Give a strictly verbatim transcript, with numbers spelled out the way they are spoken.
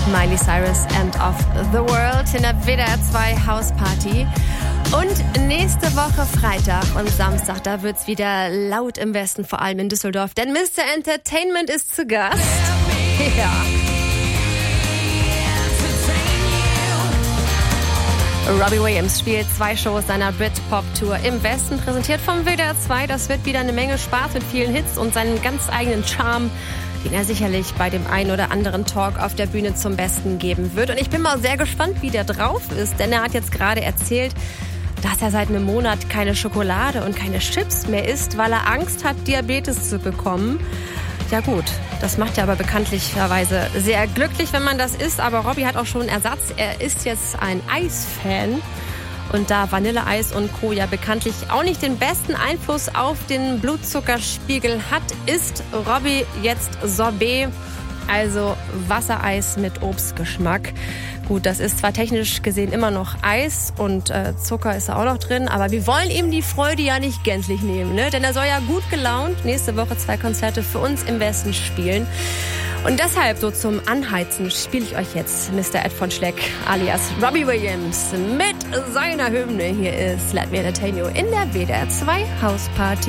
Miley Cyrus, End of the World in der W D R zwei Hausparty. Und nächste Woche Freitag und Samstag, da wird's wieder laut im Westen, vor allem in Düsseldorf, denn Mister Entertainment ist zu Gast. Ja. Robbie Williams spielt zwei Shows seiner Britpop-Tour im Westen, präsentiert vom W D R zwei. Das wird wieder eine Menge Spaß mit vielen Hits und seinen ganz eigenen Charme, den er sicherlich bei dem einen oder anderen Talk auf der Bühne zum Besten geben wird. Und ich bin mal sehr gespannt, wie der drauf ist, denn er hat jetzt gerade erzählt, dass er seit einem Monat keine Schokolade und keine Chips mehr isst, weil er Angst hat, Diabetes zu bekommen. Ja gut, das macht ja aber bekanntlicherweise sehr glücklich, wenn man das isst. Aber Robbie hat auch schon Ersatz. Er ist jetzt ein Eisfan. Und da Vanilleeis und Co. ja bekanntlich auch nicht den besten Einfluss auf den Blutzuckerspiegel hat, isst Robbie jetzt Sorbet, also Wassereis mit Obstgeschmack. Gut, das ist zwar technisch gesehen immer noch Eis und äh, Zucker ist da auch noch drin, aber wir wollen ihm die Freude ja nicht gänzlich nehmen, ne? Denn er soll ja gut gelaunt nächste Woche zwei Konzerte für uns im Westen spielen. Und deshalb so zum Anheizen spiele ich euch jetzt Mister Ed von Schleck alias Robbie Williams mit seiner Hymne. Hier ist Let Me Entertain You in der W D R zwei Hausparty.